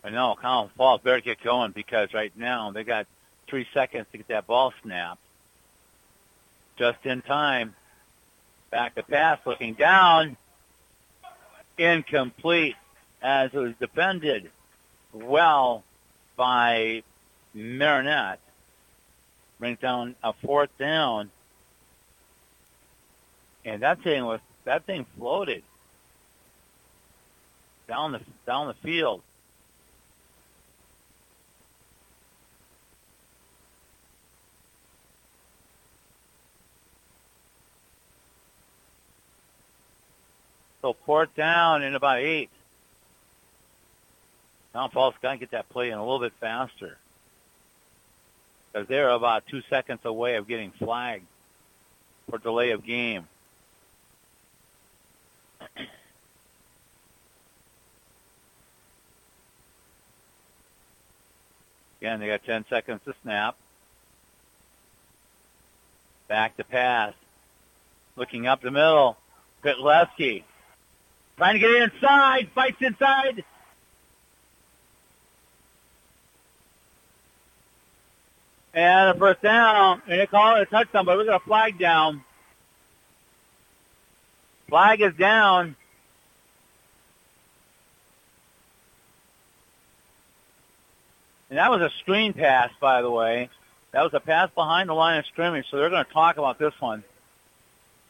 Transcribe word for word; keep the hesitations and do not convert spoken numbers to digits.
I know, Colin Falls better get going because right now they got three seconds to get that ball snapped. Just in time. Back to pass, looking down. Incomplete as it was defended well by Marinette. Brings down a fourth down. And that thing was that thing floated down the down the field. So fourth down in about eight. Now Falls got to get that play in a little bit faster because they're about two seconds away of getting flagged for delay of game. Again, they got ten seconds to snap. Back to pass. Looking up the middle. Pitleski. Trying to get inside. Fights inside. And a first down. And they call it a touchdown, but we got a flag down. Flag is down. And that was a screen pass, by the way. That was a pass behind the line of scrimmage, so they're going to talk about this one.